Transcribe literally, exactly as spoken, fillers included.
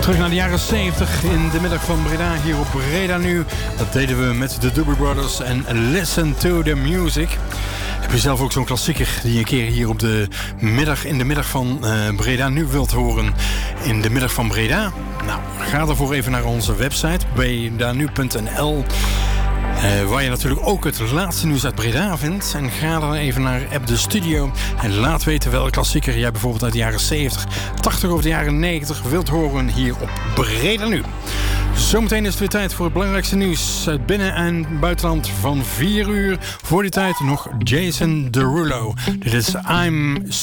Terug naar de jaren zeventig in de middag van Breda, hier op Breda Nu. Dat deden we met de Doobie Brothers en Listen to the Music. Heb je zelf ook zo'n klassieker die je een keer hier op de middag, in de middag van uh, Breda Nu wilt horen? In de middag van Breda? Nou, ga daarvoor even naar onze website, bredanu punt n l. Uh, waar je natuurlijk ook het laatste nieuws uit Breda vindt. En ga dan even naar App de Studio. En laat weten welke klassieker jij bijvoorbeeld uit de jaren zeventig, tachtig of de jaren negentig wilt horen hier op Breda Nu. Zometeen is het weer tijd voor het belangrijkste nieuws uit binnen- en buitenland van vier uur. Voor die tijd nog Jason Derulo. Dit is I'm